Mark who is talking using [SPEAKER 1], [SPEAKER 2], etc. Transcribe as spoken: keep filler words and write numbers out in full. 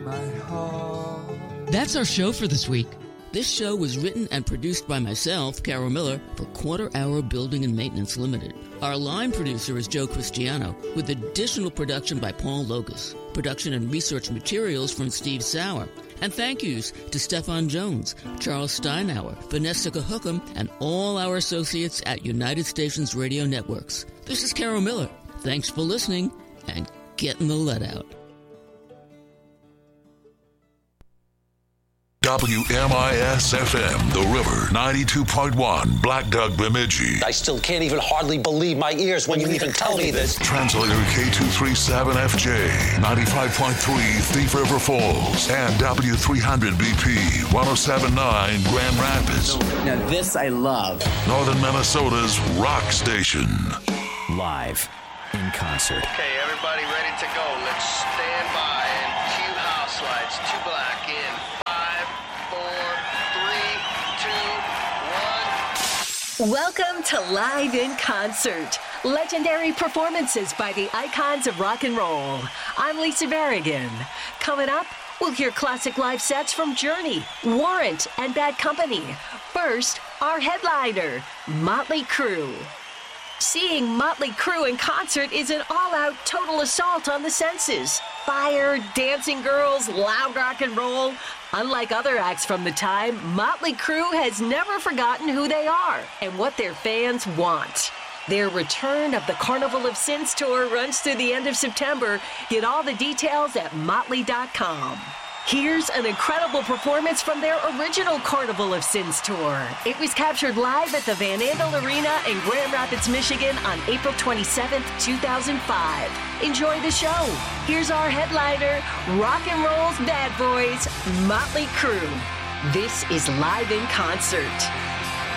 [SPEAKER 1] That's our show for this week. This show was written and produced by myself, Carol Miller, for Quarter Hour Building and Maintenance Limited. Our line producer is Joe Cristiano, with additional production by Paul Logus. Production and research materials from Steve Sauer. And thank yous to Stefan Jones, Charles Steinauer, Vanessa Cahookam, and all our associates at United Stations Radio Networks. This is Carol Miller. Thanks for listening, and getting the lead out.
[SPEAKER 2] W M I S F M, The River, ninety-two point one, Black Duck, Bemidji.
[SPEAKER 3] I still can't even hardly believe my ears when you even tell me this.
[SPEAKER 2] Translator K two thirty-seven F J, ninety-five point three, Thief River Falls, and W three hundred B P, one oh seven point nine, Grand Rapids.
[SPEAKER 4] Now this I love.
[SPEAKER 2] Northern Minnesota's rock station.
[SPEAKER 5] Live in concert.
[SPEAKER 6] Okay, everybody ready to go. Let's stand by and cue house lights. Two black in five, four, three, two, one.
[SPEAKER 7] Welcome to Live in Concert. Legendary performances by the icons of rock and roll. I'm Lisa Berrigan. Coming up, we'll hear classic live sets from Journey, Warrant, and Bad Company. First, our headliner, Motley Crue. Seeing Motley Crue in concert is an all-out total assault on the senses. Fire, dancing girls, loud rock and roll. Unlike other acts from the time, Motley Crue has never forgotten who they are and what their fans want. Their return of the Carnival of Sins tour runs through the end of September. Get all the details at motley dot com. Here's an incredible performance from their original Carnival of Sins tour. It was captured live at the Van Andel Arena in Grand Rapids, Michigan on April twenty-seventh, two thousand five. Enjoy the show. Here's our headliner, rock and roll's bad boys, Motley Crue. This is Live in Concert.